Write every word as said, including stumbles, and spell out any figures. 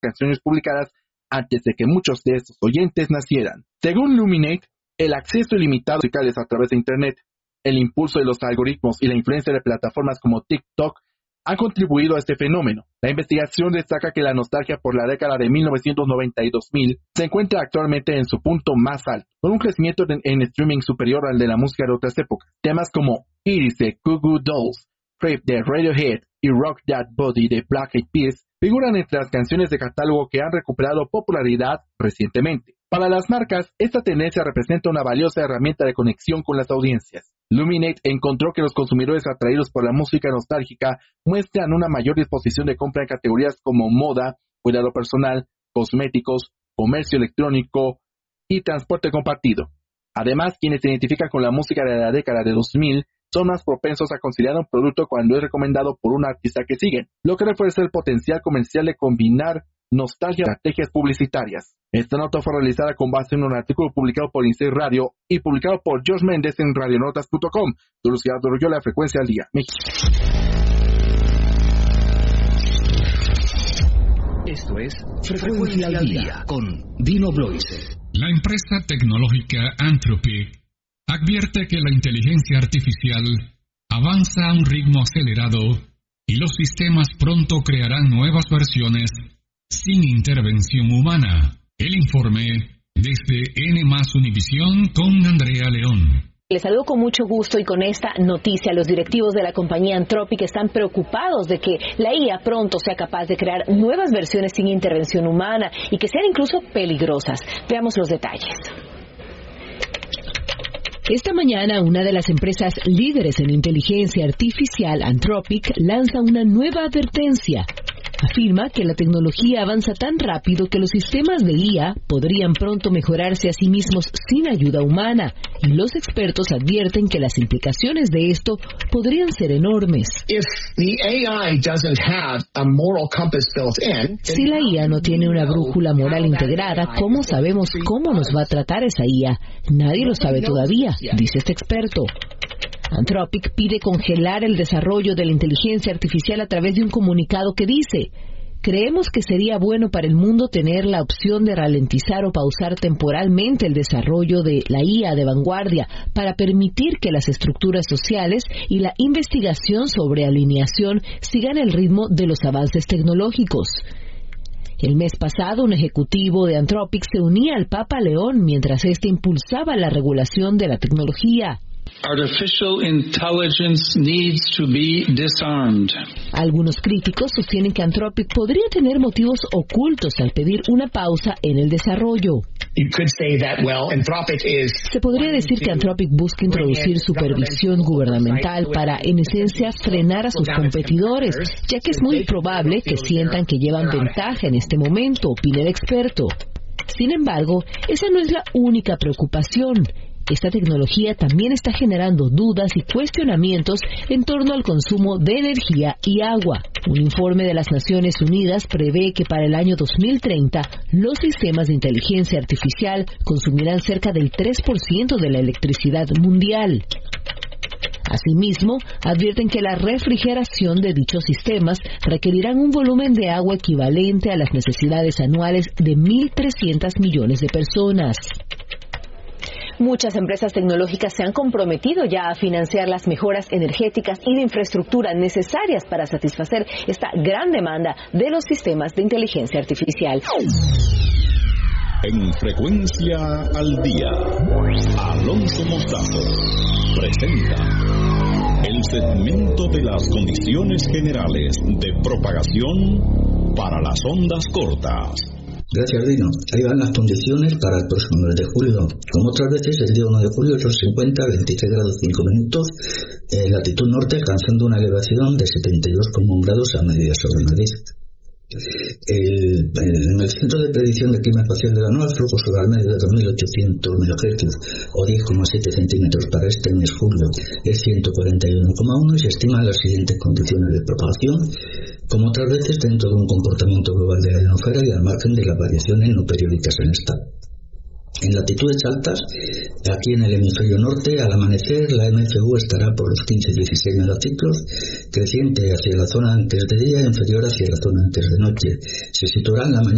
canciones publicadas antes de que muchos de estos oyentes nacieran. Según Luminate, el acceso ilimitado a musicales a través de Internet, el impulso de los algoritmos y la influencia de plataformas como TikTok han contribuido a este fenómeno. La investigación destaca que la nostalgia por la década de mil novecientos noventa y dos mil se encuentra actualmente en su punto más alto, con un crecimiento en, en streaming superior al de la música de otras épocas. Temas como Iris de Goo Goo Dolls, Creep de Radiohead y Rock That Body de Black Eyed Peas figuran entre las canciones de catálogo que han recuperado popularidad recientemente. Para las marcas, esta tendencia representa una valiosa herramienta de conexión con las audiencias. Luminate encontró que los consumidores atraídos por la música nostálgica muestran una mayor disposición de compra en categorías como moda, cuidado personal, cosméticos, comercio electrónico y transporte compartido. Además, quienes se identifican con la música de la década de dos mil son más propensos a considerar un producto cuando es recomendado por un artista que siguen, lo que refuerza el potencial comercial de combinar nostalgia y estrategias publicitarias. Esta nota fue realizada con base en un artículo publicado por Inside Radio y publicado por George Méndez en radionotas punto com. Dulce Arroyo, La Frecuencia al Día, México. Esto es Frecuencia al Día con Dino Bloise. La empresa tecnológica Anthropic advierte que la inteligencia artificial avanza a un ritmo acelerado y los sistemas pronto crearán nuevas versiones sin intervención humana. El informe desde N más Univisión con Andrea León. Les saludo con mucho gusto y con esta noticia. Los directivos de la compañía Anthropic están preocupados de que la I A pronto sea capaz de crear nuevas versiones sin intervención humana y que sean incluso peligrosas. Veamos los detalles. Esta mañana, una de las empresas líderes en inteligencia artificial, Anthropic, lanza una nueva advertencia. Afirma que la tecnología avanza tan rápido que los sistemas de I A podrían pronto mejorarse a sí mismos sin ayuda humana, y los expertos advierten que las implicaciones de esto podrían ser enormes. Si la I A no tiene una brújula moral integrada, ¿cómo sabemos cómo nos va a tratar esa I A? Nadie lo sabe todavía, dice este experto. Anthropic pide congelar el desarrollo de la inteligencia artificial a través de un comunicado que dice: creemos que sería bueno para el mundo tener la opción de ralentizar o pausar temporalmente el desarrollo de la I A de vanguardia para permitir que las estructuras sociales y la investigación sobre alineación sigan el ritmo de los avances tecnológicos. El mes pasado, un ejecutivo de Anthropic se unía al Papa León mientras éste impulsaba la regulación de la tecnología. Artificial intelligence needs to be disarmed. Algunos críticos sostienen que Anthropic podría tener motivos ocultos al pedir una pausa en el desarrollo. You could say that, well, Anthropic is... Se podría decir que Anthropic busca introducir supervisión gubernamental para, en esencia, frenar a sus competidores, ya que es muy probable que sientan que llevan ventaja en este momento, opina el experto. Sin embargo, esa no es la única preocupación. Esta tecnología también está generando dudas y cuestionamientos en torno al consumo de energía y agua. Un informe de las Naciones Unidas prevé que para el año dos mil treinta los sistemas de inteligencia artificial consumirán cerca del tres por ciento de la electricidad mundial. Asimismo, advierten que la refrigeración de dichos sistemas requerirán un volumen de agua equivalente a las necesidades anuales de mil trescientos millones de personas. Muchas empresas tecnológicas se han comprometido ya a financiar las mejoras energéticas y de infraestructura necesarias para satisfacer esta gran demanda de los sistemas de inteligencia artificial. En Frecuencia al Día, Alonso Mostazo presenta el segmento de las condiciones generales de propagación para las ondas cortas. Gracias, Dino. Ahí van las condiciones para el próximo mes de julio. Como otras veces, el día uno de julio, sol se encuentra a veintitrés grados cinco minutos, eh, latitud norte, alcanzando una elevación de setenta y dos coma uno grados a mediodía sobre Madrid. El, en el Centro de Predicción de Clima Espacial de la NOAA, el flujo solar medio de dos mil ochocientos megahercios o diez coma siete centímetros para este mes julio es ciento cuarenta y uno coma uno y se estiman las siguientes condiciones de propagación, como otras veces dentro de un comportamiento global de la ionosfera y al margen de las variaciones no periódicas en esta. En latitudes altas, aquí en el hemisferio norte, al amanecer la M F U estará por los quince a dieciséis megaciclos, creciente hacia la zona antes de día e inferior hacia la zona antes de noche. Se situará en la mañana